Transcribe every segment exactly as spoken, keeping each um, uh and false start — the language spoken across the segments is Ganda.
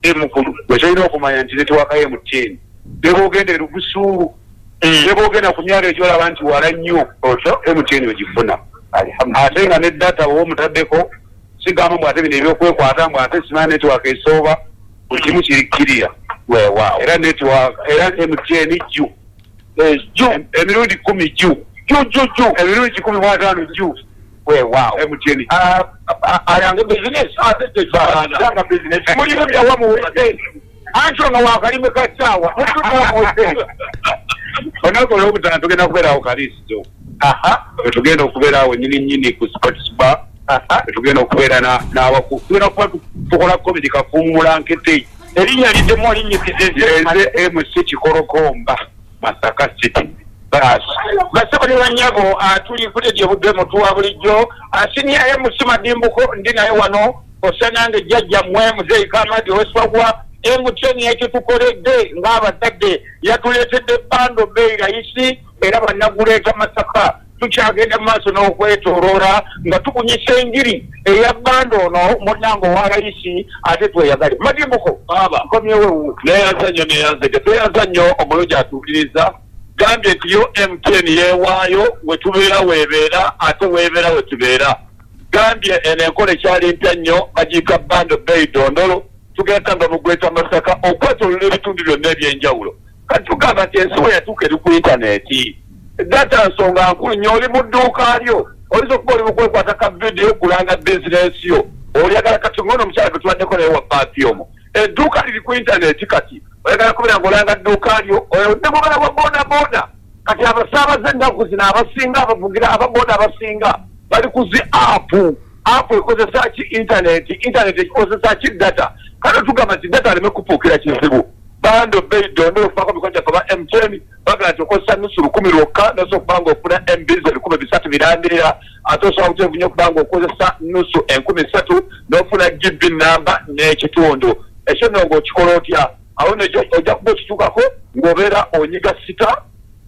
emukulu bwekirina okumanya nti netiwaka M T N bebogenda erugusuru bebogenda kunyala ekyolaba nti wala nnyo otyo M T N wegifuna ate nga ne data woomutaddeko sigamba mbw ate bino ebyokwekwata mbw ate sima netiwaka esooba buli kimu kirikkirira weewaawo era netiwaka era M T N jju ju emirundi kumi jju ju ju ju emirundi kikumi mu ataano jju weewaawo M T N ayange business ate tekanga business muliro byawa mu hoteli ancho nga wakalime kachawa mutuka mu hoteli onakola obutana tugenda kubeerawo kalisto aha tugenda okubeerawo nyini nyini ku sports bar aha tugenda okubeera n'abaku tugenda kuba tukola comedy kafuumula nkete erinnya liddemu olinnyikizenze M C Kikorokomba Masaka City basaba ne banyago tuli kuleje obudde tuwa bulijjo asinia M C Madimbuko ndi naye wano osanange jjajja mwe muzeyi Kamadi Weswagwa M T N ekitukoledde ng'abazadde yatuleetedde bando bei rayisi era bannaguleeta Masaka tukyagenda maaso n'okwetooloola nga tukunyisa enjiri eya bando ono munnango wa rayisi ate tweyagale Madimbuko baba nkomyewo neyanza nnyo neyanze teyanza nnyo omulungi atuukiriza gambye nti yo M T N yeewaayo we tubeera weebeera ate weebeera we tubeera gambye eno enkola ekyali mpya nnyo bagiika bando bei dondolo tugenda nga mugweta Masaka okwetoolera ebitundu byonna ebyenjawulo kati tugamba nti ensi we yatuuka eri ku intaneti data nsonga nkulu nnyo oli mu dduuka lyo oyinza okuba oli mukwekwata ka vidiyo okulanga bizinensi yo olyagala kati ngono omukyala gwe tubaddeko naye wa paati omwo edduuka liri ku intaneti kati oyagala kubeera ng'olanga dduuka lyo ne mubala bwa boda boda kati abasaabaze ennaku zino abasinga abavugira ababoda abasinga bali ku zi apu apu ekozesa ki intaneti intaneti ekozesa ki data kale tugamba nti data aleme kufuukira kizibu bando bei dondolo okufaako bikonja kuba M T N bagala nti okozesa nusu lukumi lwokka nosobola okuba ng'ofuna M Bs ebikumi bisatu birandirira ate osobola kuteevu nnyo okuba ng'okozesa nusu enkumi ssatu n'ofuna gibi namba n'ekitundu ekyo nno ng'okikola otya awo ojja kuba okituukako ng'obeera onyiga sita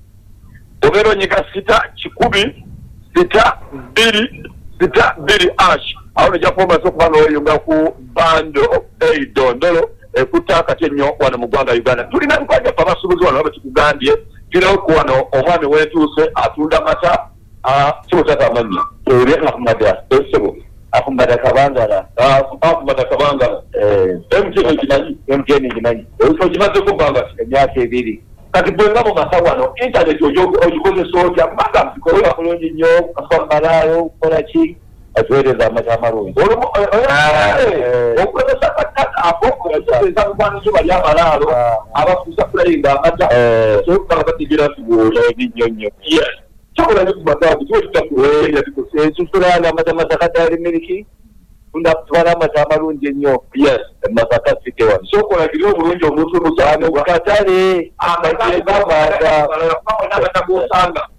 obeera onyiga sita kikumi sita bbiri sita bbiri ash awo nojja kuba omaze okuba nga weyunga ku bando ei dondolo ekutta akati ennyo wano mu ggwanga Uganda tulina bikwajjaffe abasuubuzi wano baba tukugambye tulinawo ku wano omwami weetuuse atunda mata kibutata amannya oli akumada esebo akumada kabangala akumada kabangala M T N kimanyi M T N kimanyi okimazeeko bbanga emyaka ebiri kati bwenga mu masa wano intaneti ogikozesa otya kubanga zikola bulungi nnyo kakwambalayo kukola ki atuweereza amata amalungi okozesa katata akokozesa mubanizo bali abalaalo abafuusa kulayinga amata kyokubanga bategera tubuula ebinnyonnyo kyokola ne kumasaku tuwe tutakuweereza ensusulanga amata masaka gali miliki tunatwala amata amalungi ennyo yes Masaka City wano sokola kiri obulungi omuntu omusango katale amagenda n'abatagosanga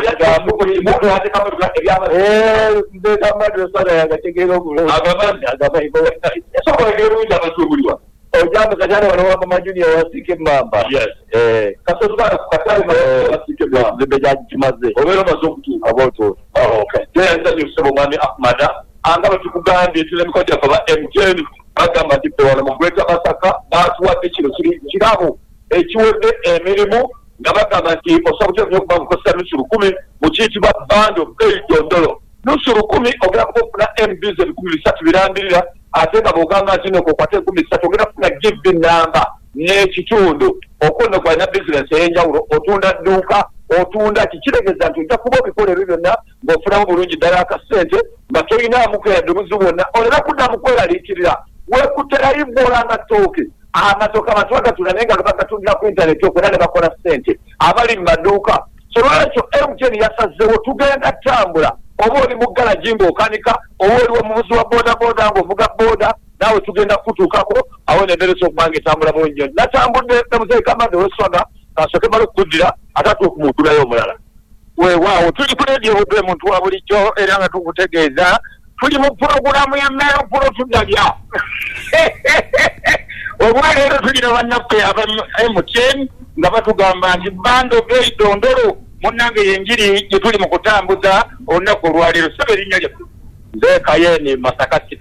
ojambo katale wano wama junior wasike mamba kasotugana kukatale zimbe jakimaze obeera omaze okutuuka aboto teyanza nnyo kusaba omwami Ahmada anga batukugambye tulemiko gyaffe ba M T N bagamba nti wano mu Greater Masaka batuwadde kino kirabo ekiwedde emirimu nga bagamba nti osobola kuteeka nnyo okuba mukozesa nusu lukumi mu kiyitibwa bando bei dondolo nusu lukumi ogenda kuba ofuna M Bs ebikumi bisatu birandirira ate nga bw'ogamba nti nokokwata enkumi ssatu ogenda kufuna gibi namba n'ekitundu okunno gwalina bizinensi ey'enjawulo otunda dduuka otunda kikitegeeza nti ojja kuba obikola ebyo byonna ng'ofunamu bulungi ddala akasente nga tolinaamu kweyadumuzi wonna olema kuddamu kweraliikirira weekuterayo bw'olanga ttooke amatooke abantu bagatunda naye nga bagatundira ku intaneti okwera ne bakola ssente abali mu maduuka so lwekyo M T N yasazeewo tugenda ttambula oba oli mu galagi ng'okanika oba oliwo muvuzi wa booda booda ng'ovuga booda naawe tugenda kutuukako awo nenderesa okuba nga etambula bulungi nnyo natambudde ne muzeeyi Kamadi Weswaga kasooke mala okuddira ate atuukumuutulayo omulala weewaawo tuli ku leediyo budde muntu wa bulijjo era nga tukutegeeza tuli mu puroguramu ya mmero pulo tudalya obwaleero tulina bannaffe aba M T N nga batugamba nti bando bei dondolo munnange yenjiri gye tuli mu kutambuza olunaku olwaleero saba erinnya lyaffe nze Kayeni Masaka City